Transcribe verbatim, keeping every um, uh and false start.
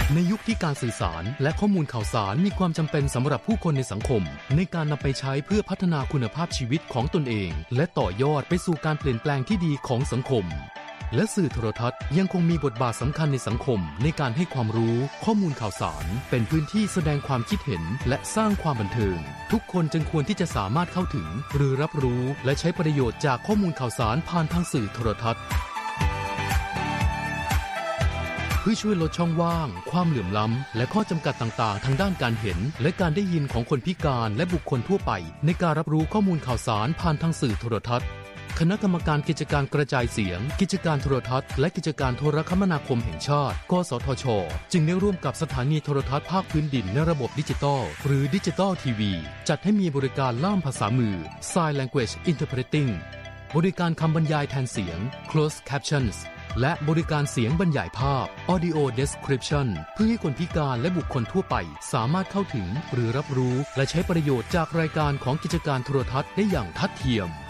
ในยุคที่การสื่อสารและข้อมูลข่าวสารมีความจำเป็นสำหรับผู้คนในสังคมในการนำไปใช้เพื่อพัฒนาคุณภาพชีวิตของตนเองและต่อยอดไปสู่การเปลี่ยนแปลงที่ดีของสังคมและสื่อโทรทัศน์ยังคงมีบทบาทสำคัญในสังคมในการให้ความรู้ข้อมูลข่าวสารเป็นพื้นที่แสดงความคิดเห็นและสร้างความบันเทิงทุกคนจึงควรที่จะสามารถเข้าถึงหรือรับรู้และใช้ประโยชน์จากข้อมูลข่าวสารผ่านทางสื่อโทรทัศน์เพื่อช่วยลดช่องว่างความเหลื่อมล้ำและข้อจำกัดต่างๆทางด้านการเห็นและการได้ยินของคนพิการและบุคคลทั่วไปในการรับรู้ข้อมูลข่าวสารผ่านทางสื่อโทรทัศน์คณะกรรมการกิจการกระจายเสียงกิจการโทรทัศน์และกิจการโทรคมนาคมแห่งชาติกสทช.จึงได้ร่วมกับสถานีโทรทัศน์ภาคพื้นดินในระบบดิจิตอลหรือดิจิตอลทีวีจัดให้มีบริการล่ามภาษามือ Sign Language Interpreting บริการคำบรรยายแทนเสียง Closed Captions และบริการเสียงบรรยายภาพ Audio Description เพื่อให้คนพิการและบุคคลทั่วไปสามารถเข้าถึงหรือรับรู้และใช้ประโยชน์จากรายการของกิจการโทรทัศน์ได้อย่างทัดเทียม